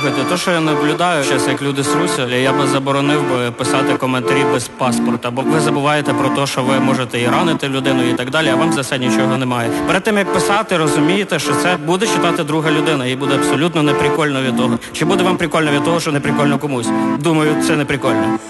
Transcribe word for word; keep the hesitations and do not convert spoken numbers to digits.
Слухайте, то, що я наблюдаю, зараз, як люди сруться, я би заборонив би писати коментарі без паспорта, бо ви забуваєте про те, що ви можете і ранити людину і так далі, а вам за це нічого немає. Перед тим, як писати, розумієте, що це буде читати друга людина, і буде абсолютно неприкольно від того. Чи буде вам прикольно від того, що неприкольно комусь? Думаю, це неприкольно.